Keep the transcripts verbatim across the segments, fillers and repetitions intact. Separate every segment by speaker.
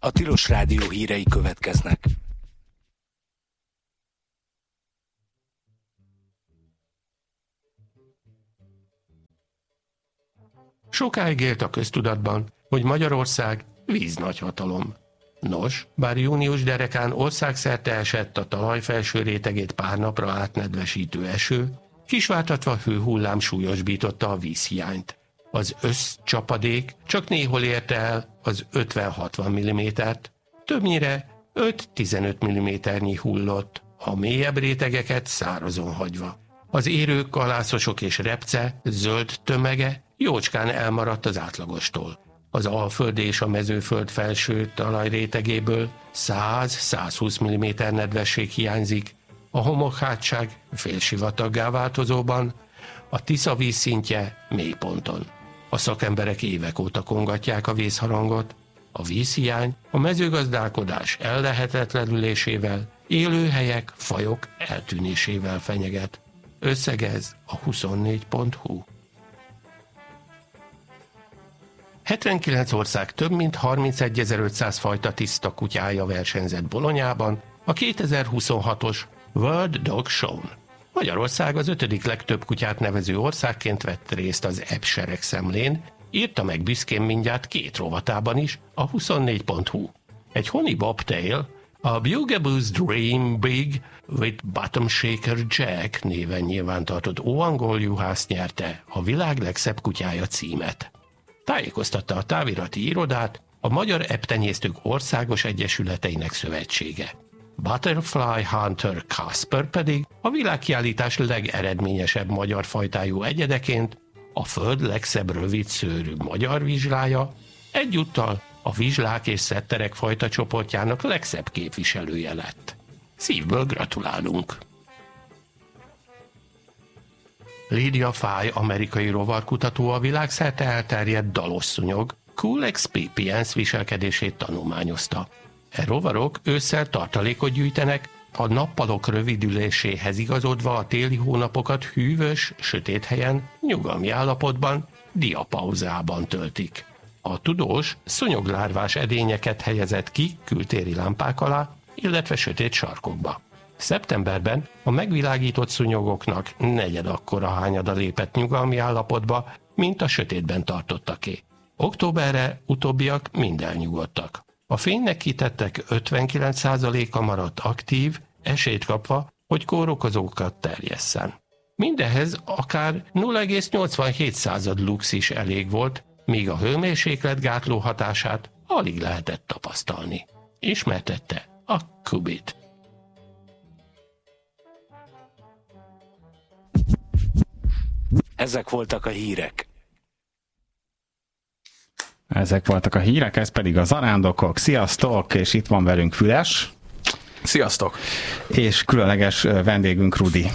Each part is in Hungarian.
Speaker 1: a Tilos Rádió hírei következnek.
Speaker 2: Sokáig élt a köztudatban, hogy Magyarország víznagyhatalom. Nos, bár június derekán országszerte esett a talaj felső rétegét pár napra átnedvesítő eső, kisvártatva hőhullám súlyosbította a vízhiányt. Az összcsapadék csak néhol érte el az ötven-hatvan millimétert, többnyire öt-tizenöt milliméternyi hullott, a mélyebb rétegeket szárazon hagyva. Az érők, kalászosok és repce zöld tömege jócskán elmaradt az átlagostól. Az Alföld és a Mezőföld felső talajrétegéből száz-százhúsz milliméter nedvesség hiányzik, a homokhátság félsivataggá változóban, a Tisza vízszintje mélyponton. A szakemberek évek óta kongatják a vészharangot, a vízhiány a mezőgazdálkodás ellehetetlenülésével, élőhelyek, fajok eltűnésével fenyeget. Összegez a huszonnégy pont hu. hetvenkilenc ország több mint harmincegyezer-ötszáz fajta tiszta kutyája versenyzett Bolonyában a kétezer-huszonhatos World Dog Show-n. Magyarország az ötödik legtöbb kutyát nevező országként vett részt az E B S szemlén, írta meg büszkén mindjárt két rovatában is a huszonnégy pont hu. Egy Honey Bobtail, a Bugaboo's Dream Big with Bottom Shaker Jack néven nyilvántartott óangol juhász nyerte a világ legszebb kutyája címet. Tájékoztatta a távirati irodát a Magyar Eptenyésztők Országos Egyesületeinek Szövetsége. Butterfly Hunter Kasper pedig a világkiállítás legeredményesebb magyar fajtájú egyedeként a föld legszebb rövidszőrű magyar vizslája, egyúttal a vizslák és szetterek fajta csoportjának legszebb képviselője lett. Szívből gratulálunk! Lydia Fay, amerikai rovarkutató a világszerte elterjedt dalos szúnyog, Culex pipiens viselkedését tanulmányozta. E rovarok ősszel tartalékot gyűjtenek, a nappalok rövidüléséhez igazodva a téli hónapokat hűvös, sötét helyen, nyugalmi állapotban, diapauzában töltik. A tudós szúnyoglárvás edényeket helyezett ki kültéri lámpák alá, illetve sötét sarkokba. Szeptemberben a megvilágított szúnyogoknak negyed akkora hányada lépett nyugalmi állapotba, mint a sötétben tartottaké. Októberre utóbbiak mind elnyugodtak. A fénynek kitettek ötvenkilenc százaléka maradt aktív, esélyt kapva, hogy kórokozókat terjesszen. Mindehhez akár nulla egész nyolcvanhét század lux is elég volt, míg a hőmérséklet gátló hatását alig lehetett tapasztalni. Ismertette a Kubit.
Speaker 1: Ezek voltak a hírek.
Speaker 3: Ezek voltak a hírek, ez pedig a Zarándokok. Sziasztok, és itt van velünk Füles.
Speaker 4: Sziasztok!
Speaker 3: És különleges vendégünk Rudi.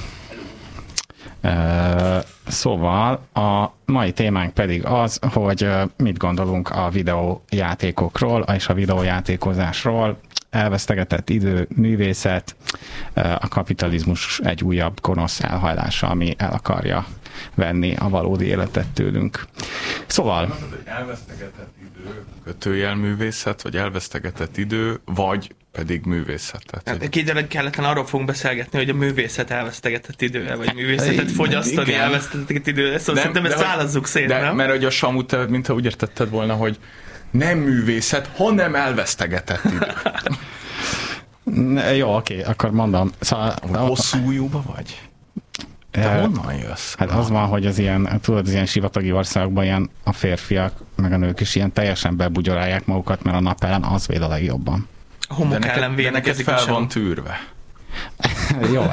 Speaker 3: Szóval a mai témánk pedig az, hogy mit gondolunk a videójátékokról és a videójátékozásról. Elvesztegetett idő, művészet, a kapitalizmus egy újabb gonosz elhajlása, ami el akarja venni a valódi életet tőlünk. Szóval...
Speaker 4: Elvesztegetett idő, kötőjel művészet, vagy elvesztegetett idő, vagy pedig művészetet.
Speaker 5: Hát, Kételyek kelletlen arról fogunk beszélgetni, hogy a művészet elvesztegetett időre, vagy művészetet fogyasztani igen. elvesztegetett időre. Szóval de, szerintem ezt szállazzuk szét, de, nem?
Speaker 4: Mert hogy a Samu, te, mintha úgy értetted volna, hogy nem művészet, hanem elvesztegetett idő.
Speaker 3: Jó, oké, akkor mondom. Szóval,
Speaker 4: hosszú ujjúba vagy? Te honnan jössz?
Speaker 3: Hát az van, hogy az ilyen, tudod, az ilyen sivatagi országban ilyen a férfiak, meg a nők is ilyen teljesen bebugyorálják magukat, mert a nap ellen az véd a legjobban.
Speaker 5: A homok
Speaker 4: de
Speaker 5: ellen
Speaker 4: neked fel van tűrve.
Speaker 3: Jó,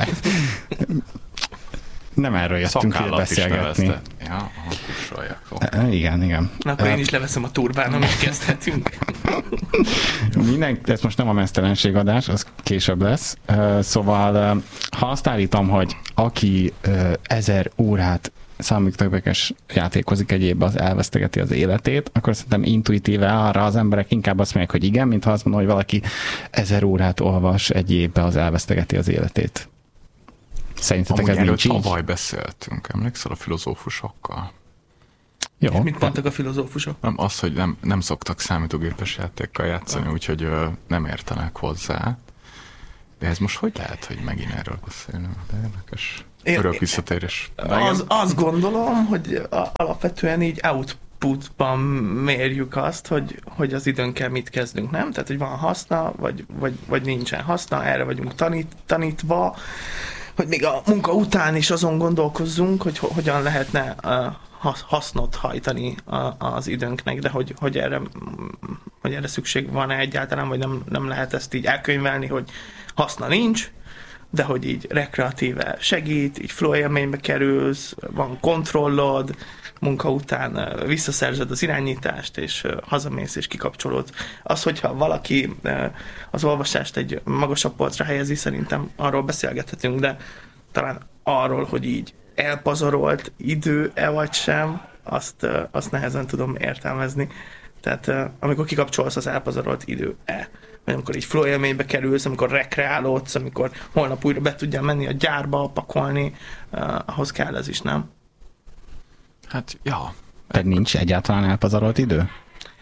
Speaker 3: nem erről jöttünk hogy beszélgetni.
Speaker 4: Ja, aha, kussoljak.
Speaker 3: Igen, igen.
Speaker 5: Na akkor én is leveszem a turbánom, és kezdhetünk.
Speaker 3: Minden, ez most nem a meztelenségadás, az később lesz. Szóval, ha azt állítom, hogy aki ezer órát számítógépes játékozik egy évben, az elvesztegeti az életét, akkor szerintem intuitíve arra az emberek inkább azt mondják, hogy igen, mint ha azt mondom, hogy valaki ezer órát olvas egy évben, az elvesztegeti az életét. Szerintetek ez nincs így?
Speaker 4: Tavaly beszéltünk, emlékszel a filozófusokkal?
Speaker 3: Jó.
Speaker 5: Mit mondtak a filozófusok?
Speaker 4: Nem, az, hogy nem, nem szoktak számítógépes játékkal játszani, ah. úgyhogy ö, nem értenek hozzá. De ez most hogy lehet, hogy megint erről beszélünk? De érdekes. Örök visszatérés.
Speaker 5: Az, azt gondolom, hogy alapvetően így outputban mérjük azt, hogy, hogy az időnkkel mit kezdünk, nem? Tehát, hogy van haszna, vagy, vagy, vagy nincsen haszna, erre vagyunk tanít, tanítva, hogy még a munka után is azon gondolkozzunk, hogy hogyan lehetne hasznot hajtani az időnknek, de hogy, hogy, erre, hogy erre szükség van-e egyáltalán, vagy nem, nem lehet ezt így elkönyvelni, hogy haszna nincs, de hogy így rekreatíve segít, így flow élménybe kerülsz, van kontrollod, munka után visszaszerzed az irányítást, és hazamész, és kikapcsolod. Az, hogyha valaki az olvasást egy magasabb polcra helyezi, szerintem arról beszélgethetünk, de talán arról, hogy így elpazarolt idő-e vagy sem, azt, azt nehezen tudom értelmezni. Tehát amikor kikapcsolsz, az elpazarolt idő-e? Vagy amikor így flow élménybe kerülsz, amikor rekreálódsz, amikor holnap újra be tudjál menni a gyárba, pakolni, uh, ahhoz kell ez is, nem?
Speaker 4: Hát, ja.
Speaker 3: Tehát nincs egyáltalán elpazarolt idő?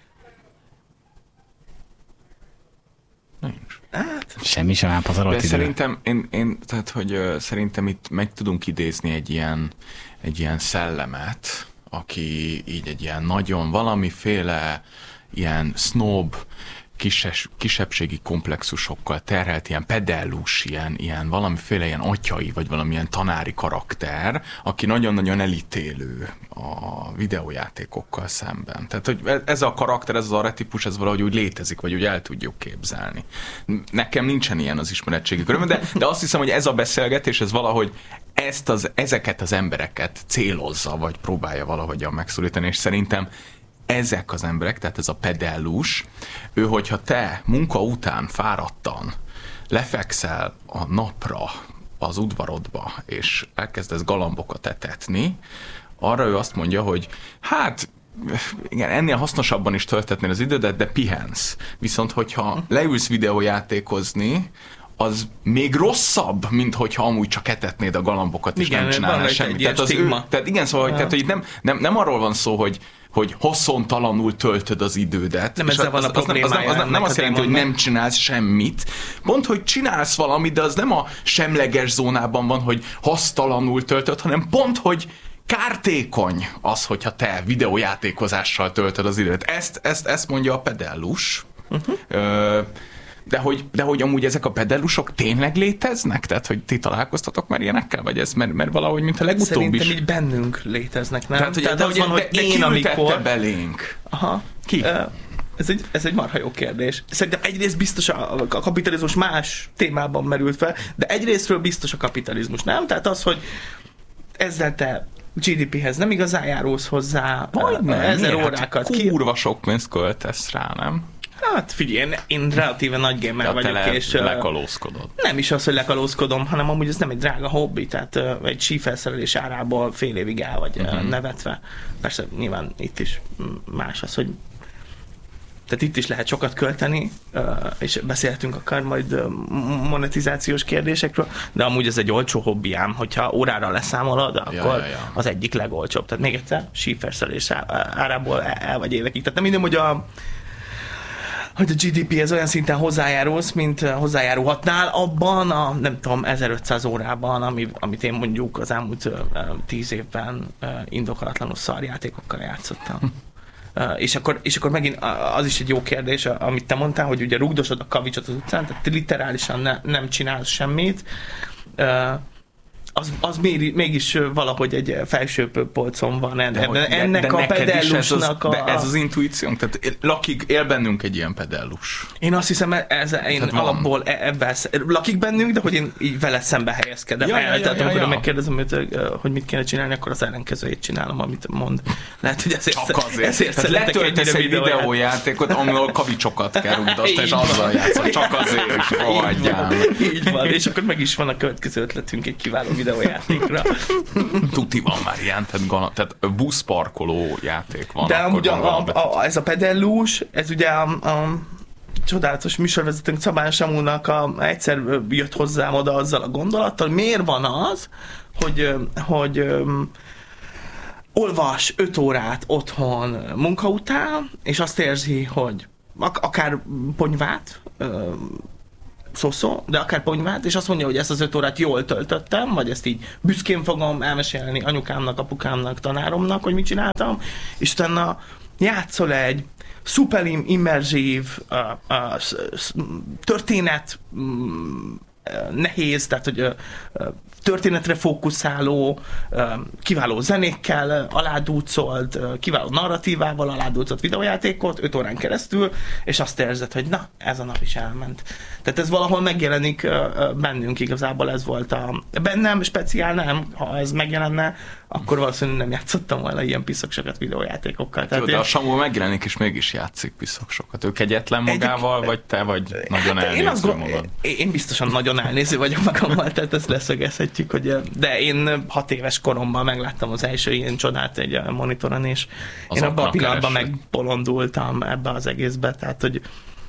Speaker 4: Nincs.
Speaker 5: Hát...
Speaker 3: Semmi sem elpazarolt
Speaker 4: De
Speaker 3: idő.
Speaker 4: szerintem, én, én, tehát, hogy uh, szerintem itt meg tudunk idézni egy ilyen, egy ilyen szellemet, aki így egy ilyen nagyon valamiféle ilyen snob, Kises, kisebbségi komplexusokkal terhelt ilyen pedellus, ilyen, ilyen valamiféle ilyen atyai, vagy valamilyen tanári karakter, aki nagyon-nagyon elítélő a videójátékokkal szemben. Tehát, hogy ez a karakter, ez az archetípus, ez valahogy úgy létezik, vagy úgy el tudjuk képzelni. Nekem nincsen ilyen az ismeretségi köröm, de, de azt hiszem, hogy ez a beszélgetés, ez valahogy ezt az, ezeket az embereket célozza, vagy próbálja valahogyan megszólítani, és szerintem ezek az emberek, tehát ez a pedellus, ő, hogyha te munka után fáradtan lefekszel a napra az udvarodba, és elkezdesz galambokat etetni, arra ő azt mondja, hogy hát igen, ennél hasznosabban is töltetnél az idődet, de pihensz. Viszont, hogyha leülsz videójátékozni, az még rosszabb, mint hogyha amúgy csak etetnéd a galambokat, és
Speaker 5: igen,
Speaker 4: nem csinálnál semmit. Tehát, az ő, tehát igen, szóval, hogy, tehát, hogy nem, nem, nem arról van szó, hogy hogy haszontalanul töltöd az idődet.
Speaker 5: Nem ezzel van a problémája.
Speaker 4: Az, az, az, az nem, nem azt jelenti, hogy nem csinálsz semmit. Pont, hogy csinálsz valamit, de az nem a semleges zónában van, hogy hasztalanul töltöd, hanem pont, hogy kártékony az, hogyha te videójátékozással töltöd az időt. Ezt, ezt, ezt mondja a pedellus. Uh-huh. Ö, De hogy, de hogy amúgy ezek a pedellusok tényleg léteznek? Tehát, hogy ti találkoztatok már ilyenekkel? Vagy ez, mert, mert valahogy, mint a legutóbb
Speaker 5: Szerintem
Speaker 4: is.
Speaker 5: Szerintem így bennünk léteznek, nem?
Speaker 4: Tehát, hogy,
Speaker 5: Tehát
Speaker 4: de,
Speaker 5: az
Speaker 4: de,
Speaker 5: van, hogy
Speaker 4: de, de
Speaker 5: én, amikor...
Speaker 4: belénk?
Speaker 5: Aha.
Speaker 4: Ki?
Speaker 5: Uh, ez, egy, ez egy marha jó kérdés. Szerintem egyrészt biztos a, a kapitalizmus más témában merült fel, de egyrésztről biztos a kapitalizmus, nem? Tehát az, hogy ezzel te gé dé péhez nem igazán járulsz hozzá,
Speaker 4: uh,
Speaker 5: ezer órákat.
Speaker 4: Hát, kurva sok pénzt költesz rá, nem?
Speaker 5: Hát figyelj, én, én relatíve nagy gamer
Speaker 4: de
Speaker 5: vagyok,
Speaker 4: le,
Speaker 5: és...
Speaker 4: lekalózkodod.
Speaker 5: Nem is az, hogy lekalózkodom, hanem amúgy ez nem egy drága hobbi, tehát uh, egy sífelszerelés árából fél évig el vagy uh-huh. uh, nevetve. Persze nyilván itt is más az, hogy tehát itt is lehet sokat költeni, uh, és beszélhetünk akár majd uh, monetizációs kérdésekről, de amúgy ez egy olcsó hobbiám, hogyha órára leszámolod, akkor
Speaker 4: ja, ja, ja.
Speaker 5: az egyik legolcsóbb. Tehát még egyszer, sífelszerelés árából el, el vagy évekig. Tehát nem minden, hogy a hogy a gé dé péhez olyan szinten hozzájárulsz, mint hozzájárulhatnál abban a, nem tudom, ezerötszáz órában, ami, amit én mondjuk az elmúlt uh, tíz évben uh, indokolatlanul szarjátékokkal játszottam. Uh, és, akkor, és akkor megint az is egy jó kérdés, amit te mondtál, hogy ugye rugdosod a kavicsot az utcán, tehát literálisan ne, nem csinálsz semmit, uh, az, az mégis valahogy egy felsőbb polcon van. De, de, ennek de, de a pedellusnak
Speaker 4: ez az,
Speaker 5: a...
Speaker 4: De ez az intuíciónk? Tehát lakik, él bennünk egy ilyen pedellus.
Speaker 5: Én azt hiszem, ez, én tehát alapból ebben lakik bennünk, de hogy én így vele szembe helyezkedem
Speaker 4: ja,
Speaker 5: el.
Speaker 4: Ja,
Speaker 5: tehát
Speaker 4: ja,
Speaker 5: amikor
Speaker 4: ja.
Speaker 5: megkérdezem őt, hogy mit kéne csinálni, akkor az ellenkezőjét csinálom, amit mond. Lehet, hogy ezért,
Speaker 4: csak azért.
Speaker 5: ezért
Speaker 4: tehát letöltesz egy videójátékot, ahol kavicsokat kell rúgdasd, és azzal játszol. Csak azért is rohadjál.
Speaker 5: Így van, és akkor meg is van a következő ötletünk egy kiváló videójátékra.
Speaker 4: Tuti van már ilyen, tehát, gal- tehát buszparkoló játék van.
Speaker 5: De amúgy a, a, a, ez a pedellus, ez ugye a, a csodálatos műsorvezetőnk Szabán Samúnak a, egyszer jött hozzám oda azzal a gondolattal, miért van az, hogy, hogy olvas öt órát otthon munka után, és azt érzi, hogy ak- akár ponyvát, ö, szó-szó, de akár ponyvát, és azt mondja, hogy ezt az öt órát jól töltöttem, vagy ezt így büszkén fogom elmesélni anyukámnak, apukámnak, tanáromnak, hogy mit csináltam, és utána játszol egy szuper immerzív uh, uh, történet, um, nehéz, tehát hogy uh, történetre fókuszáló, kiváló zenékkel aládúcolt, kiváló narratívával aládúcolt videójátékot öt órán keresztül, és azt érzed, hogy na, ez a nap is elment. Tehát ez valahol megjelenik bennünk, igazából ez volt a... Bennem speciál nem, ha ez megjelenne, akkor valószínűleg nem játszottam volna ilyen piszoksokat videójátékokkal.
Speaker 4: Hát jó, de a Samu megjelenik, és mégis játszik piszoksokat. Ő kegyetlen magával, egy... vagy te, vagy nagyon hát elnéző én azt gond... magad?
Speaker 5: Én biztosan nagyon elnéző vagyok magammal, tehát ezt leszögezhetjük, hogy... De én hat éves koromban megláttam az első ilyen csodát egy monitoron, és az én abban a pillanatban megbolondultam ebbe az egészbe, tehát hogy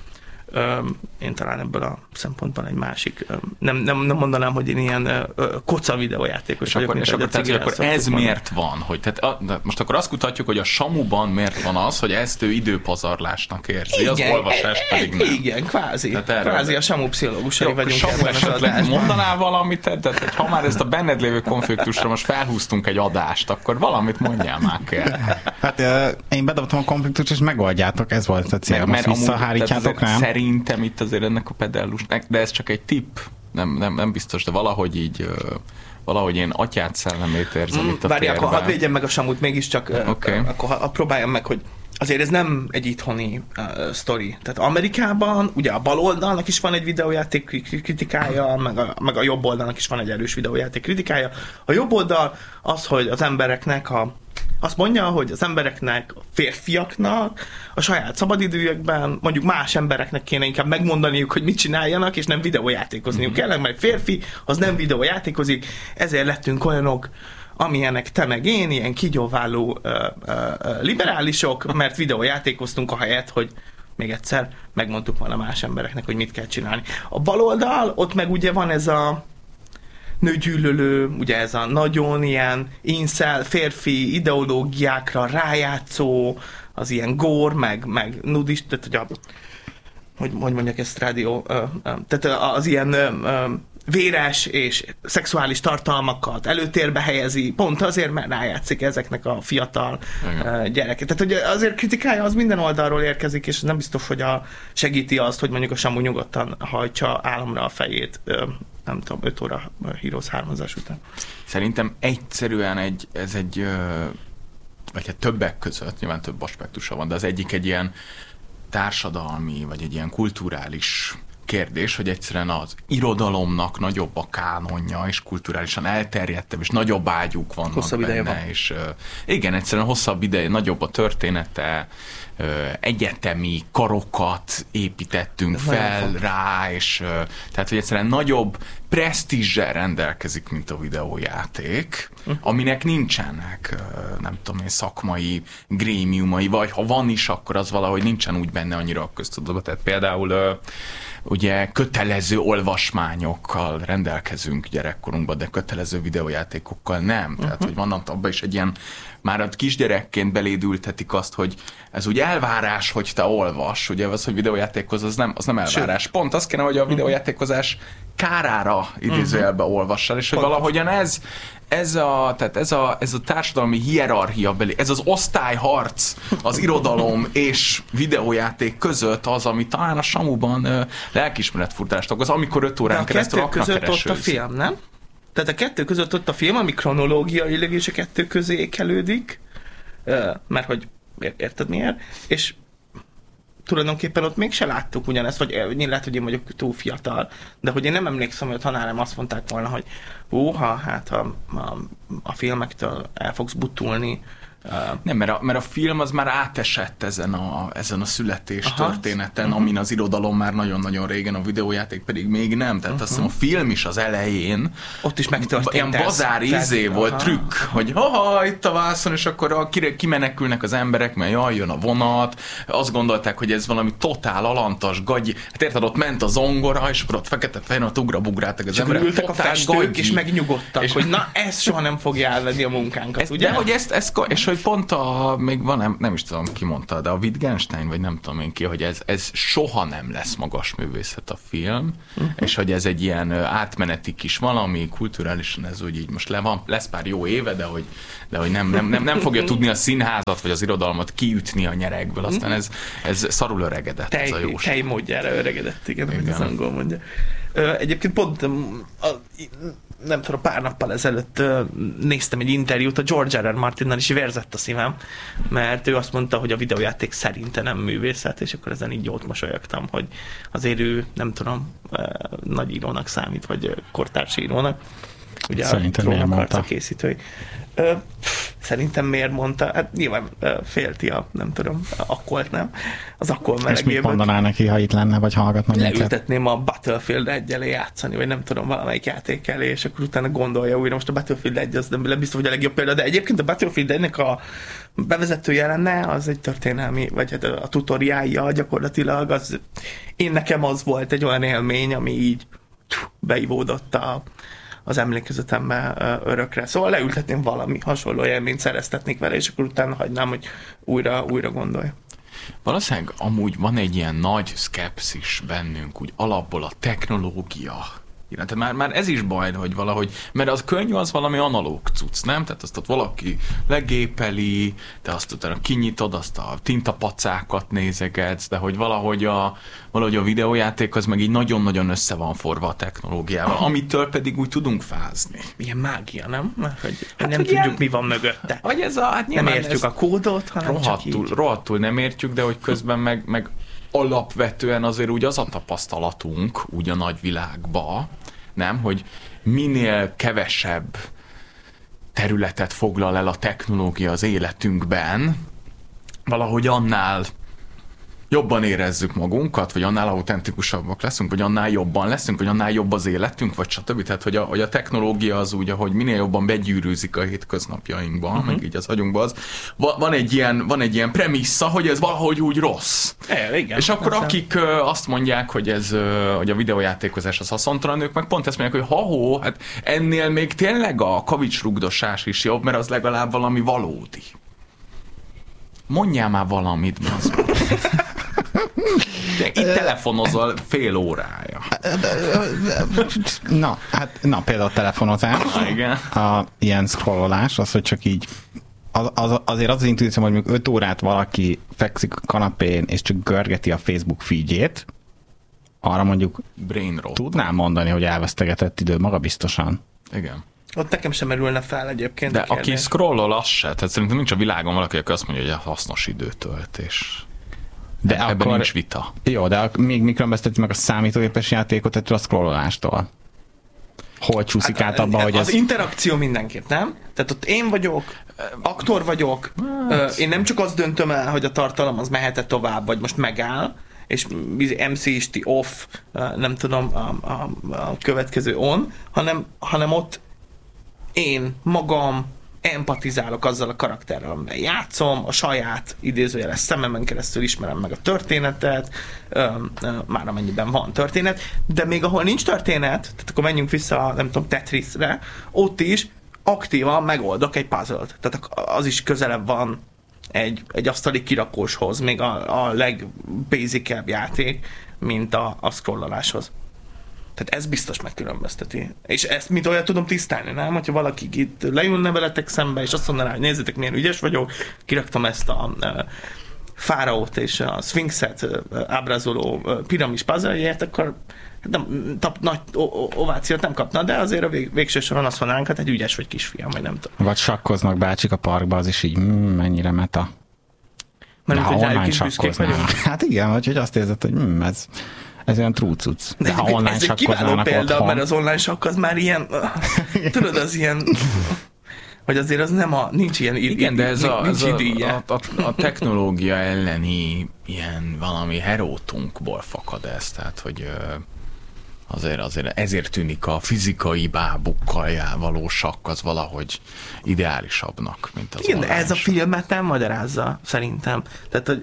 Speaker 5: Öm, én talán ebből a szempontból egy másik, öm, nem, nem, nem mondanám, hogy én ilyen ö, koca videójátékos
Speaker 4: és
Speaker 5: vagyok.
Speaker 4: Akkor, és akkor, tehát, akkor ez van. Miért van? Hogy, tehát, a, most akkor azt kutatjuk, hogy a Samuban miért van az, hogy ezt ő időpazarlásnak érzi, igen, az olvasás pedig nem.
Speaker 5: Igen, kvázi. Kvázi a Samu pszichológusai vagyunk ebben az adásban.
Speaker 4: Mondanál valamit, tehát hogy ha már ezt a benned lévő konfliktusra most felhúztunk egy adást, akkor valamit mondjál már kell.
Speaker 3: Hát én bedobtam a konfliktust, és megoldjátok, ez volt a cél. Most visszahárítjátok rám.
Speaker 4: Szerintem itt azért ennek a pedállusnak, de ez csak egy tipp, nem, nem, nem biztos, de valahogy így, valahogy én atyát szellemét érzem mm, itt a
Speaker 5: Várj,
Speaker 4: térben.
Speaker 5: akkor hadd védjem meg a Samut, mégiscsak,
Speaker 4: okay.
Speaker 5: akkor ha, próbáljam meg, hogy azért ez nem egy itthoni uh, sztori. Tehát Amerikában ugye a bal oldalnak is van egy videójáték kritikája, meg a, meg a jobb oldalnak is van egy erős videójáték kritikája. A jobb oldal az, hogy az embereknek a azt mondja, hogy az embereknek, a férfiaknak a saját szabadidőjükben mondjuk más embereknek kéne inkább megmondaniuk, hogy mit csináljanak, és nem videójátékozniuk mm-hmm. kell, mert férfi az nem videójátékozik, ezért lettünk olyanok, amilyenek te meg én, ilyen kigyóváló uh, uh, liberálisok, mert videójátékoztunk ahelyett, hogy még egyszer megmondtuk volna más embereknek, hogy mit kell csinálni. A bal oldal, ott meg ugye van ez a nőgyűlölő, ugye ez a nagyon ilyen incel, férfi ideológiákra rájátszó, az ilyen gór, meg, meg nudist, tehát hogy, a, hogy, hogy mondjak ezt rádió, ö, ö, tehát az ilyen ö, ö, véres és szexuális tartalmakat előtérbe helyezi, pont azért, mert rájátszik ezeknek a fiatal gyerekek. Tehát hogy azért kritikája az minden oldalról érkezik, és nem biztos, hogy a, segíti azt, hogy mondjuk a Samu nyugodtan hajtsa államra a fejét, ö, nem tudom, öt óra Heroes hármazás után.
Speaker 4: Szerintem egyszerűen egy, ez egy, vagy hát többek között, nyilván több aspektusa van, de az egyik egy ilyen társadalmi, vagy egy ilyen kulturális kérdés, hogy egyszerűen az irodalomnak nagyobb a kánonja, és kulturálisan elterjedtebb, és nagyobb ágyúk vannak hosszabb benne. Van. És uh, igen, egyszerűen hosszabb ideje, nagyobb a története, uh, egyetemi karokat építettünk ez fel rá, és uh, tehát, hogy egyszerűen nagyobb presztízsel rendelkezik, mint a videójáték, uh. aminek nincsenek, uh, nem tudom én, szakmai grémiumai, vagy ha van is, akkor az valahogy nincsen úgy benne annyira a köztudatban. Tehát például uh, ugye kötelező olvasmányokkal rendelkezünk gyerekkorunkban, de kötelező videójátékokkal nem. Tehát, uh-huh. hogy van abban is egy ilyen, már a kisgyerekként beléd ültetik azt, hogy ez úgy elvárás, hogy te olvas, ugye az, hogy videójátékoz, az nem, az nem elvárás. Sőt. Pont azt kéne, hogy a videójátékozás kárára idézőjelbe uh-huh. olvassal, és hogy valahogyan ez, ez a, tehát ez a, ez a társadalmi hierarchia belé, ez az osztályharc az irodalom és videójáték között az, ami talán a Samuban uh, lelkiismeretfurtást okoz, amikor öt órán keresztül akna keresőz.
Speaker 5: között ott a film, nem? Tehát a kettő között ott a film, ami kronológiailag és a kettő közé ékelődik, uh, mert hogy érted miért? És tulajdonképpen ott mégse láttuk ugyanezt, vagy lehet, hogy én vagyok túl fiatal, de hogy én nem emlékszem, hogy a tanárem azt mondták volna, hogy húha, hát a, a, a filmektől el fogsz butulni,
Speaker 4: Nem, mert a, mert a film az már átesett ezen a, ezen a születés
Speaker 5: Aha.
Speaker 4: történeten,
Speaker 5: uh-huh.
Speaker 4: amin az irodalom már nagyon-nagyon régen, a videójáték pedig még nem. Tehát uh-huh. azt hiszem a film is az elején
Speaker 5: ott is megtörtént.
Speaker 4: Ilyen bazár izé volt,
Speaker 5: aha.
Speaker 4: trükk, hogy haha, itt a vászon, és akkor a, kimenekülnek az emberek, mert jaj, jön a vonat. Azt gondolták, hogy ez valami totál alantas, gagyi. Hát érted, ott ment a zongora, és akkor ott fekete fején ott ugrabugráltak az
Speaker 5: és
Speaker 4: emberek.
Speaker 5: ültek a festők, gagyi. És megnyugodtak, és hogy na, ez soha nem fogja elvenni a munkánkat,
Speaker 4: ez,
Speaker 5: ugye?
Speaker 4: De hogy ezt, ezt, és hogy pont a, még van, nem, nem is tudom ki mondta, de a Wittgenstein, vagy nem tudom én ki, hogy ez, ez soha nem lesz magas művészet a film, uh-huh. és hogy ez egy ilyen átmeneti kis valami, kulturálisan ez úgy így most le van, lesz pár jó éve, de hogy, de hogy nem, nem, nem, nem fogja tudni a színházat, vagy az irodalmat kiütni a nyerekből, aztán ez, ez szarul öregedett, tej, ez a jóság.
Speaker 5: Tej módjára öregedett, igen, igen. Az angol mondja. Ö, egyébként pont a, nem tudom, pár nappal ezelőtt néztem egy interjút, a George R. R. Martinnal is vérzett a szívem, mert ő azt mondta, hogy a videójáték szerinte nem művészet, és akkor ezen így jót mosolyogtam, hogy azért ő, nem tudom, nagy írónak számít, vagy kortárs írónak. Ugye
Speaker 3: szerintem miért mondta?
Speaker 5: Készítői. Ö, szerintem miért mondta? Hát nyilván ö, félti a, nem tudom, akkolt, nem? Az akkol melegéből.
Speaker 3: És mit mondaná neki, ha itt lenne, vagy hallgatna minket?
Speaker 5: Leültetném a Battlefield egy elé játszani, vagy nem tudom, valamelyik játék elé, és akkor utána gondolja újra. Most a Battlefield egy az nem biztos, hogy a legjobb példa, de egyébként a Battlefield egynek a bevezetője lenne, az egy történelmi, vagy hát a tutoriálja gyakorlatilag, az én nekem az volt egy olyan élmény, ami így beivódott a az emlékezetembe örökre. Szóval leültetném valami hasonló élményt, szereztetnék vele, és akkor utána hagynám, hogy újra, újra gondolja.
Speaker 4: Valószínűleg amúgy van egy ilyen nagy szkepszis bennünk, úgy alapból a technológia. Tehát már, már ez is baj, hogy valahogy, mert az könyv az valami analóg cucc, nem? Tehát azt ott valaki legépeli, te azt utána kinyitod, azt a tintapacákat nézegetsz, de hogy valahogy a, valahogy a videójáték az meg így nagyon-nagyon össze van forva a technológiával, amitől pedig úgy tudunk fázni.
Speaker 5: Ilyen mágia, nem? Mert, hogy
Speaker 4: hát,
Speaker 5: nem
Speaker 4: hogy
Speaker 5: tudjuk,
Speaker 4: ilyen,
Speaker 5: mi van mögötte.
Speaker 4: Vagy ez a, hát
Speaker 5: nem értjük a kódot, hanem
Speaker 4: rohadtul,
Speaker 5: csak így.
Speaker 4: Rohadtul nem értjük, de hogy közben meg, meg alapvetően azért úgy az a tapasztalatunk úgy a nagyvilágba, nem, hogy minél kevesebb területet foglal el a technológia az életünkben, valahogy annál jobban érezzük magunkat, vagy annál autentikusabbak leszünk, vagy annál jobban leszünk, vagy annál jobb az életünk, vagy stb. Tehát, hogy a, hogy a technológia az úgy, ahogy minél jobban begyűrűzik a hétköznapjainkba, uh-huh. meg így az agyunkba, az van egy ilyen, van egy ilyen premissza, hogy ez valahogy úgy rossz.
Speaker 5: É, igen,
Speaker 4: és akkor
Speaker 5: aztán...
Speaker 4: akik azt mondják, hogy ez, hogy a videójátékozás az haszontalan, ők meg pont ezt mondják, hogy ha-hó, hát ennél még tényleg a kavicsrugdosás is jobb, mert az legalább valami valódi. Mondjál már valamit, az. De itt telefonozol fél órája.
Speaker 3: Na, hát na, például a telefonozás,
Speaker 4: ah, igen.
Speaker 3: A ilyen scrollolás, az, hogy csak így az, az, azért az az intuícióm, hogy mondjuk öt órát valaki fekszik a kanapén, és csak görgeti a Facebook feedjét, arra mondjuk
Speaker 4: Brain rot.
Speaker 3: Tudnám mondani, hogy elvesztegetett idő magabiztosan.
Speaker 4: Igen.
Speaker 5: Ott nekem sem merülne fel egyébként.
Speaker 4: De aki scrollol, az se. Tehát szerintem nincs a világon valaki, aki azt mondja, hogy a hasznos időtöltés. De ebben akkor, nincs vita.
Speaker 3: Jó, de még mi különbözteti meg a számítógépes játékot ettől a scrollolástól? Hol csúszik hát, át abba,
Speaker 5: az
Speaker 3: hogy
Speaker 5: az
Speaker 3: ez...
Speaker 5: interakció mindenképp, nem? Tehát ott én vagyok, aktor vagyok, hát. Én nem csak azt döntöm el, hogy a tartalom az mehet-e tovább, vagy most megáll, és em cé isti off, nem tudom, a, a, a következő on, hanem, hanem ott én magam empatizálok azzal a karakterrel, amivel játszom, a saját idézőjeles szememen keresztül ismerem meg a történetet, ö, ö, már amennyiben van történet, de még ahol nincs történet, tehát akkor menjünk vissza, nem tudom, Tetrisre, ott is aktívan megoldok egy puzzle-t. Tehát az is közelebb van egy, egy asztali kirakóshoz, még a, a legbasicebb játék, mint a, a scrolloláshoz. Tehát ez biztos megkülönbözteti. És ezt mint olyan tudom tisztálni, nem? Hogyha valaki itt leülne veletek szembe, és azt mondaná, hogy nézzétek, milyen ügyes vagyok, kiraktam ezt a uh, fáraót és a szfinxet uh, ábrázoló uh, piramis puzzle-jét, akkor nem, tap, nagy ovációt nem kapna, de azért a vég, végső soron azt mondanánk, hát egy ügyes vagy kisfiam, vagy nem tudom.
Speaker 3: Vagy sakkoznak bácsik a parkba, az is így, mm, mennyire meta.
Speaker 5: Mert úgy, hogy rájuk is büszkék vagyunk.
Speaker 3: Hát igen, hogy azt érzed, hogy mm, ez... Ez olyan trúcuc.
Speaker 5: De, de ha online ez egy kiváló példa, otthon. Mert az online sakk az már ilyen, tudod, az ilyen hogy azért az nem a, nincs ilyen id-
Speaker 4: igen, de ez a,
Speaker 5: nincs
Speaker 4: ez
Speaker 5: idíje.
Speaker 4: a, a, a technológia elleni ilyen valami herótunkból fakad ez, tehát hogy azért, azért ezért tűnik a fizikai bábukkal való sakk az valahogy ideálisabbnak, mint az
Speaker 5: igen, de ez a
Speaker 4: sakk.
Speaker 5: filmet nem magyarázza, szerintem. Tehát, hogy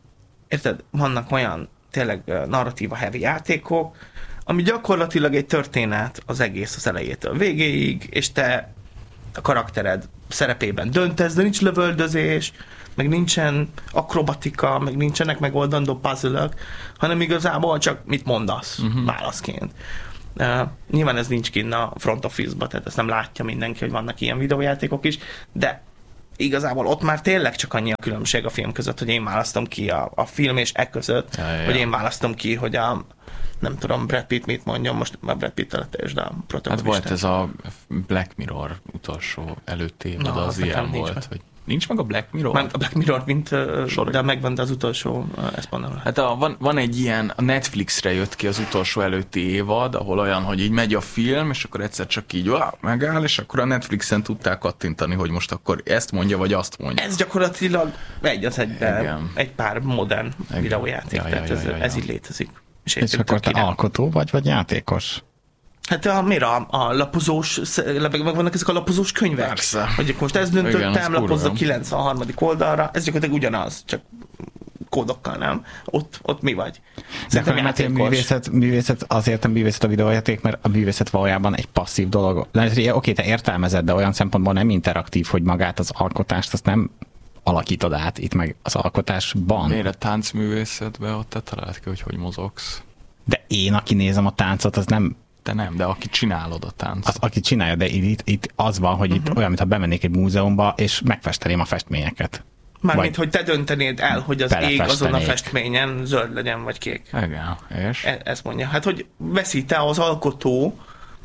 Speaker 5: érted, vannak olyan tényleg narratíva heavy játékok, ami gyakorlatilag egy történet az egész az elejétől végéig, és te a karaktered szerepében döntesz, de nincs lövöldözés, meg nincsen akrobatika, meg nincsenek megoldandó puzzle-ök, hanem igazából csak mit mondasz uh-huh. válaszként. Uh, nyilván ez nincs kinn a front office-ba, tehát ezt nem látja mindenki, hogy vannak ilyen videójátékok is, de igazából ott már tényleg csak annyi a különbség a film között, hogy én választom ki a, a film és e között, ja, ja. hogy én választom ki, hogy a nem tudom, Brad Pitt mit mondjon, most már Brad Pitt letesd a protagonistát.
Speaker 4: Hát volt ez a Black Mirror utolsó előtti évad, az, az ilyen volt, meg. Hogy nincs meg a Black Mirror?
Speaker 5: Már a Black Mirror, mint, de megvan, de az utolsó, ezt mondom.
Speaker 4: Hát a, van, van egy ilyen, a Netflixre jött ki az utolsó előtti évad, ahol olyan, hogy így megy a film, és akkor egyszer csak így wow, megáll, és akkor a Netflixen tudták kattintani, hogy most akkor ezt mondja, vagy azt mondja.
Speaker 5: Ez gyakorlatilag egy az egyben, egy pár modern igen. videójáték, ja, tehát ja, ja, ez, ja, ja. ez így létezik.
Speaker 3: És, és akkor te alkotó vagy, vagy játékos?
Speaker 5: Hát a, miért a, a lapozós, meg vannak ezek a lapozós könyvek.
Speaker 4: Persze.
Speaker 5: Hogy most ezt döntöttem, lapozz a kilencvenharmadik oldalra, ez gyakorlatilag ugyanaz, csak kódokkal, nem? Ott, ott mi vagy?
Speaker 3: Szerintem játékos. Művészet, művészet, azért a művészet a videójáték, mert a művészet valójában egy passzív dolog. Oké, te értelmezed, de olyan szempontból nem interaktív, hogy magát az alkotást, azt nem alakítod át itt meg az alkotásban.
Speaker 4: Miért a táncművészetben ott te találd ki, hogy hogy mozogsz?
Speaker 3: De én, aki nézem a táncot, az nem...
Speaker 4: Te nem, de aki csinálod a táncot.
Speaker 3: Az, aki csinálja, de itt, itt az van, hogy uh-huh. itt olyan, mintha bemennék egy múzeumba, és megfesteném a festményeket.
Speaker 5: Mármint, hogy te döntenéd el, hogy az ég azon a festményen zöld legyen, vagy kék.
Speaker 4: Igen, és?
Speaker 5: E- ezt mondja. Hát, hogy veszít-e az alkotó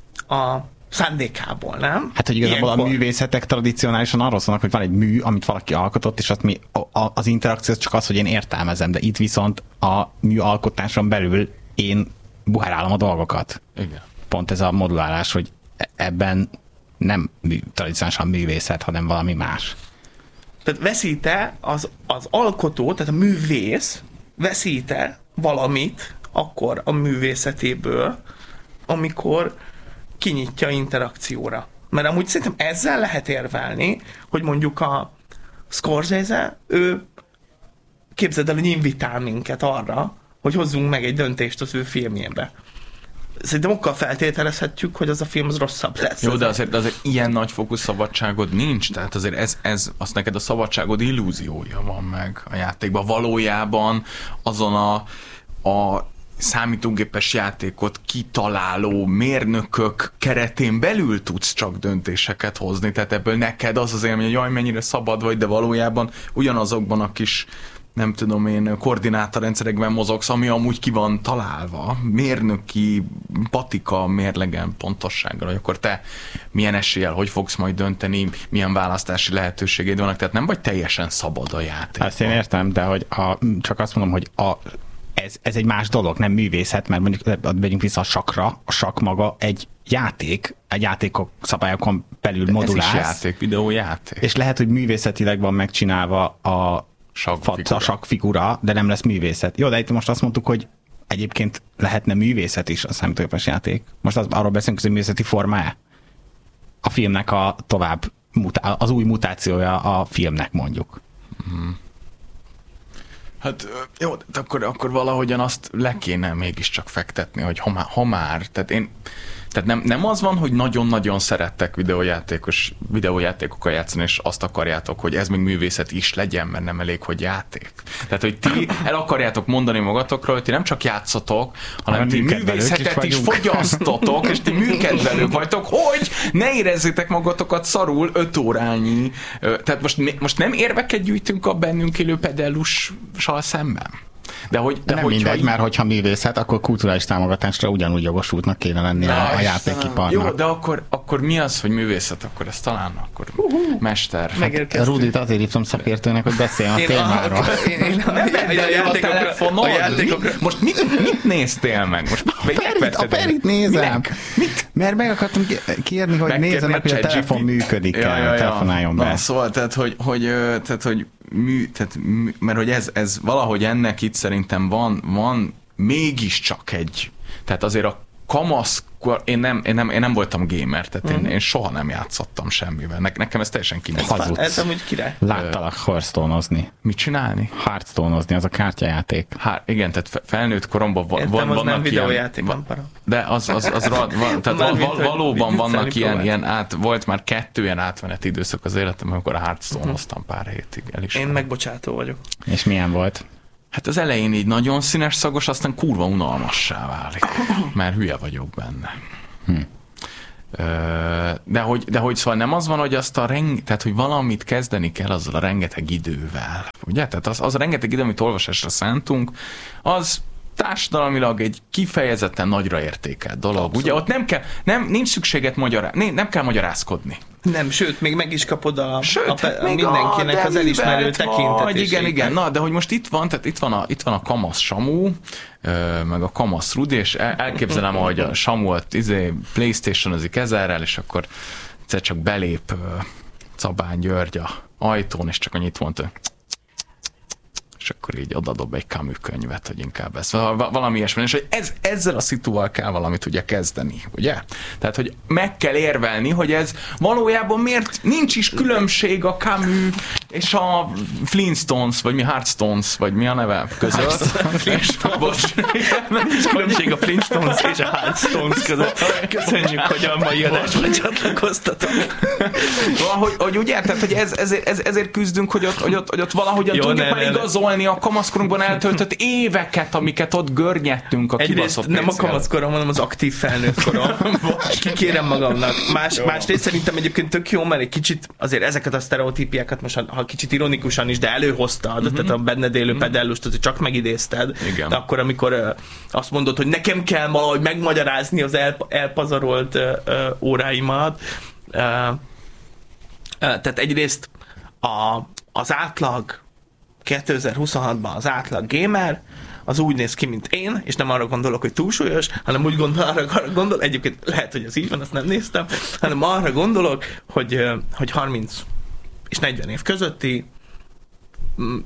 Speaker 5: a szándékából, nem?
Speaker 3: Hát, hogy igazából Ilyenkor... a művészetek tradicionálisan arról szólnak, hogy van egy mű, amit valaki alkotott, és azt mi, a, a, az interakció csak az, hogy én értelmezem, de itt viszont a műalkotáson belül én buhárálom a dolgokat.
Speaker 4: Igen.
Speaker 3: Pont ez a modulálás, hogy ebben nem mű, tradicionálisan művészet, hanem valami más.
Speaker 5: Tehát veszít-e az, az alkotó, tehát a művész veszít-e valamit akkor a művészetéből, amikor kinyitja interakcióra. Mert amúgy szerintem ezzel lehet érvelni, hogy mondjuk a Scorsese, ő képzeld el, hogy invitál minket arra, hogy hozzunk meg egy döntést az ő filmjébe. Szerintem okkal feltételezhetjük, hogy az a film az rosszabb lesz.
Speaker 4: Jó, de azért, azért ilyen nagyfokú szabadságod nincs, tehát azért ez, ez az neked a szabadságod illúziója van meg a játékban. Valójában azon a, a számítógépes játékot kitaláló mérnökök keretén belül tudsz csak döntéseket hozni, tehát ebből neked az az élmény, hogy jaj, mennyire szabad vagy, de valójában ugyanazokban a kis nem tudom én, koordinátorrendszerekben mozogsz, ami amúgy ki van találva, mérnöki patika mérlegen pontossággal, hogy akkor te milyen eséllyel, hogy fogsz majd dönteni, milyen választási lehetőségeid vannak, tehát nem vagy teljesen szabad a játék.
Speaker 3: Ezt én értem, de hogy a, csak azt mondom, hogy a, ez, ez egy más dolog, nem művészet, mert mondjuk vegyünk vissza a sakra, a sakk maga egy játék, egy játékok szabályokon belül de modulálsz.
Speaker 4: Ez is játék, videójáték.
Speaker 3: És lehet, hogy művészetileg van megcsinálva a a sakkfigura, de nem lesz művészet. Jó, de itt most azt mondtuk, hogy egyébként lehetne művészet is a számítógépes játék. Most az, arról beszélünk, hogy művészeti formája. A filmnek a tovább, az új mutációja a filmnek mondjuk.
Speaker 4: Hmm. Hát jó, de akkor, akkor valahogyan azt le kéne mégiscsak fektetni, hogy ha már, ha már tehát én Tehát nem, nem az van, hogy nagyon-nagyon szerettek videójátékos, videójátékokkal játszani, és azt akarjátok, hogy ez még művészet is legyen, mert nem elég, hogy játék. Tehát, hogy ti el akarjátok mondani magatokról, hogy ti nem csak játszotok, hanem nem ti művészetet is, is fogyasztotok, és ti műkedvelők vagytok, hogy ne érezzétek magatokat szarul öt órányi. Tehát most, most nem érveket gyűjtünk a bennünk élő pedellussal szemben? De hogy, de
Speaker 3: nem
Speaker 4: hogy,
Speaker 3: mindegy,
Speaker 4: hogy...
Speaker 3: mert hogyha művészet, akkor kulturális támogatásra ugyanúgy jogosultnak kéne lenni
Speaker 4: Na,
Speaker 3: a, a
Speaker 4: Istenem.
Speaker 3: játékiparnak.
Speaker 4: Jó, de akkor, akkor mi az, hogy művészet? Akkor ez talán akkor uh-huh. mester.
Speaker 5: Megérkeztünk.
Speaker 3: Rudit azért hívtam szakértőnek, hogy beszéljen a
Speaker 5: Én
Speaker 3: témáról.
Speaker 5: a, én, én a,
Speaker 4: Nem vedd elő a telefonod.
Speaker 5: a játékokra.
Speaker 4: Mi, most mit, mit néztél meg? Most
Speaker 3: A Ferit, a Ferit nézem.
Speaker 4: Mit?
Speaker 3: Mert meg akartam kérni, hogy
Speaker 4: Megkérni
Speaker 3: nézze meg,
Speaker 4: a
Speaker 3: hogy a
Speaker 4: ChatGPT.
Speaker 3: telefon működik-e, telefonáljon be.
Speaker 4: Na, szóval, tehát, hogy, hogy, tehát, hogy mű, tehát, mű, mert hogy ez, ez valahogy ennek itt szerintem van, van mégiscsak egy, tehát azért a kamasz, én nem, én nem, én nem voltam gamer, tehát mm. én, én soha nem játszottam semmivel. Ne, nekem ez teljesen kimegy.
Speaker 3: Hazudsz.
Speaker 5: Ez amúgy király.
Speaker 3: Láttalak Hearthstone-ozni.
Speaker 4: Mit csinálni?
Speaker 3: Hearthstone-ozni, az a kártyajáték.
Speaker 4: Hát igen, tehát felnőtt koromban van,
Speaker 5: Értem,
Speaker 4: van,
Speaker 5: az
Speaker 4: vannak
Speaker 5: nem videójáték,
Speaker 4: ilyen,
Speaker 5: nem para.
Speaker 4: De az, az, az, az van, tehát val, val, valóban vannak ilyen, ilyen át, volt már kettő ilyen átmeneti időszak az életemben, amikor a Hearthstone-oztam pár hétig. El is
Speaker 5: Én
Speaker 4: van.
Speaker 5: megbocsátó vagyok.
Speaker 3: És milyen volt?
Speaker 4: Hát az elején így nagyon színes szagos, aztán kurva unalmassá válik, mert hülye vagyok benne.
Speaker 3: Hm.
Speaker 4: De hogy, de hogy szóval nem az van, hogy azt a reng, tehát hogy valamit kezdeni kell azzal a rengeteg idővel, ugye? Tehát az, az a rengeteg idő, amit olvasásra szántunk, az társadalmilag egy kifejezetten nagyra értékelt dolog. Abszolút. Ugye ott nem kell, nem, nincs szükséget magyará, nem, nem kell magyarázkodni.
Speaker 5: Nem, sőt, még meg is kapod a,
Speaker 4: Sőt,
Speaker 5: a,
Speaker 4: hát
Speaker 5: a mindenkinek az elismerő tekintetését.
Speaker 4: Igen, igen. Na, de hogy most itt van, tehát itt van a, itt van a kamasz Samu, meg a kamasz Rudi, és elképzelem, hogy a Samu ott izé, PlayStation-ozik ezerrel, és akkor egyszer csak belép Cabán György a ajtón, és csak annyit mondta, és akkor így odadob egy Camus könyvet, hogy inkább ez. Valami ilyesmi. És hogy ez, ezzel a szituval kell valamit ugye kezdeni, ugye? Tehát, hogy meg kell érvelni, hogy ez valójában miért nincs is különbség a Camus és a Flintstones, vagy mi Hearthstones, vagy mi a neve között. Flintstones.
Speaker 5: Nincs különbség a Flintstones és a Hearthstones között. Köszönjük, hogy a mai adásban csatlakoztatok.
Speaker 4: Hogy, hogy ugye, tehát, hogy ez, ezért, ez, ezért küzdünk, hogy ott, hogy ott, hogy ott valahogyan Jó, tudjuk már igazolni a kamaszkorunkban eltöltött éveket, amiket ott görnyettünk a kibaszott
Speaker 5: pénzzel. Nem a kamaszkorom, hanem az aktív felnőtt korom. Kikérem magamnak. Más, másrészt szerintem egyébként tök jó, mert egy kicsit azért ezeket a sztereotípiákat most, ha kicsit ironikusan is, de előhoztad, uh-huh. tehát a benned élő uh-huh. pedellust, azért csak megidézted. Igen. De akkor, amikor uh, azt mondod, hogy nekem kell valahogy megmagyarázni az el, elpazarolt uh, uh, óráimat. Uh, uh, tehát egyrészt a, az átlag kétezer-huszonhatban az átlag gamer, az úgy néz ki, mint én, és nem arra gondolok, hogy túlsúlyos, hanem úgy gondol, arra, arra gondol, egyébként lehet, hogy ez így van, azt nem néztem, hanem arra gondolok, hogy, hogy harminc és negyven év közötti m,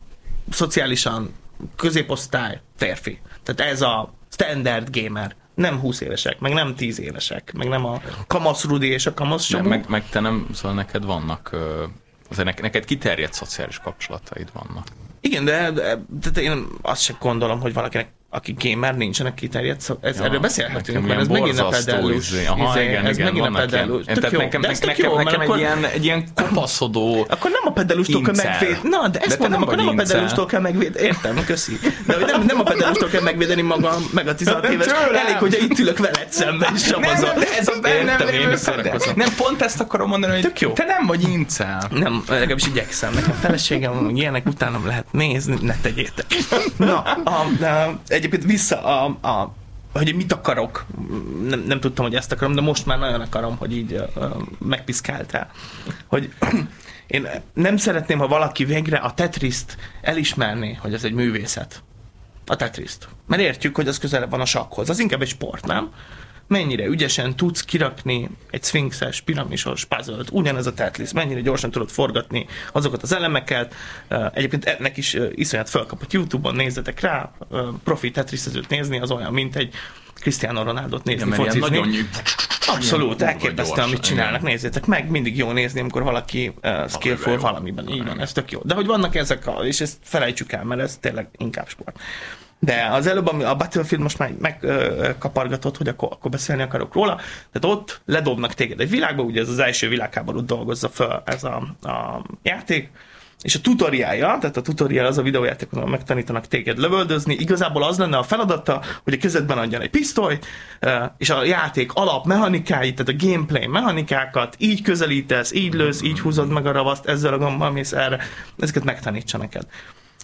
Speaker 5: szociálisan középosztály férfi. Tehát ez a standard gamer. Nem húsz évesek, meg nem tíz évesek, meg nem a kamasz Rudi és a kamasz Samu.
Speaker 4: Meg, meg te nem, szóval neked vannak... Azért neked kiterjedt szociális kapcsolataid vannak.
Speaker 5: Igen, de, de, de én azt sem gondolom, hogy valakinek, aki gamer, nincsenek kiterjedt szociális. Ez, ja, erről beszélhetünk, mert ez megint a pedellus.
Speaker 4: Izé. Aha, izé, igen, ez igen, megint a pedellus. Tök jó, nekem, de ez tök nekem, jó, nekem egy, akkor... ilyen, egy ilyen kopaszodó
Speaker 5: akkor nem a pedellustól kell megvédeni. Na, de ezt de mondom, akkor nem a pedellustól kell megvédeni. Értem, köszi. De hogy nem, nem a pedellustól kell megvédeni magam, meg a tizenhat éves. Elég, hogy itt ülök veled szemben, és csapazol.
Speaker 4: Nem, de ez a bennem lévő Nem, pont ezt akarom mondani, hogy te nem vagy incel.
Speaker 5: Nem, legalábbis igyekszem. Nekem feleségem, ilyenek utánam lehet nézni, ne tegyétek. Na, egyébként vissza a, a hogy mit akarok, nem, nem tudtam, hogy ezt akarom, de most már nagyon akarom, hogy így uh, megpiszkáltál. Hogy én nem szeretném, ha valaki végre a Tetriszt elismerné, hogy ez egy művészet. A Tetriszt. Mert értjük, hogy az közelebb van a sakkhoz. Az inkább egy sport, nem? Mennyire ügyesen tudsz kirakni egy szfinxes, piramisos puzzle-t, ugyanez a Tetris, mennyire gyorsan tudod forgatni azokat az elemeket. Egyébként ennek is iszonyat felkapott YouTube-on, nézzetek rá, profi Tetrisezőt nézni, az olyan, mint egy Cristiano Ronaldot nézni,
Speaker 4: igen, focizni. Nagyon nyug...
Speaker 5: Abszolút, elképesztő, amit csinálnak, igen. Nézzétek meg, mindig jó nézni, amikor valaki uh, skillful jó. valamiben, így van, ez tök jó. De hogy vannak ezek, a, és ezt felejtsük el, mert ez tényleg inkább sport. De az előbb, a Battlefield most már megkapargatott, hogy akkor, akkor beszélni akarok róla, tehát ott ledobnak téged egy világba, ugye ez az első világháborút dolgozza föl ez a, a játék, és a tutoriálja, tehát a tutoriál az a videójáték, ahol megtanítanak téged lövöldözni, igazából az lenne a feladata, hogy a kezedben adjan egy pisztolyt, és a játék alapmechanikáit, tehát a gameplay mechanikákat, így közelítesz, így lősz, így húzod meg a ravaszt, ezzel a gombbal mész erre, ezeket megtanítsa neked.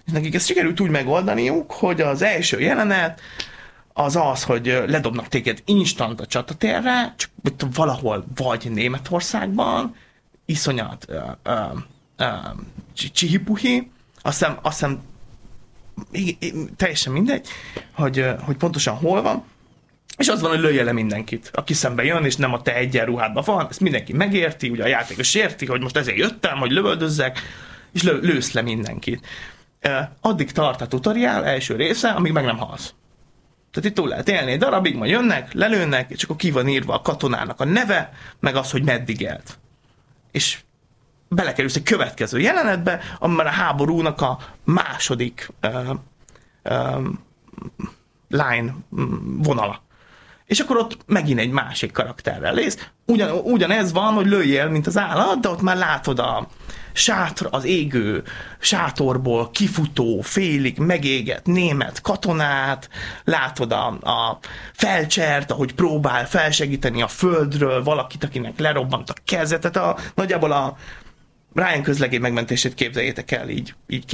Speaker 5: És nekik ezt sikerült úgy megoldaniuk, hogy az első jelenet az az, hogy ledobnak téged instant a csatatérre, csak valahol vagy Németországban, iszonyat uh, uh, uh, csihipuhi, azt hiszem, azt hiszem teljesen mindegy, hogy, uh, hogy pontosan hol van, és az van, hogy lője le mindenkit, aki szembe jön, és nem a te egyenruhádban van, ezt mindenki megérti, ugye a játékos érti, hogy most ezért jöttem, hogy lövöldözzek, és lő, lősz le mindenkit. Uh, addig tart a tutoriál első része, amíg meg nem halsz. Tehát itt túl lehet élni egy darabig, majd jönnek, lelőnek, és akkor ki van írva a katonának a neve, meg az, hogy meddig élt. És belekerülsz egy következő jelenetbe, ami már a háborúnak a második uh, uh, line vonala. És akkor ott megint egy másik karakterrel lész. Ugyan, ugyanez van, hogy lőjél, mint az állat, de ott már látod a sátr, az égő sátorból kifutó, félig megégett német katonát, látod a, a felcsert, ahogy próbál felsegíteni a földről valakit, akinek lerobbant a keze. Tehát a, nagyjából a Ryan közlegény megmentését képzeljétek el így, így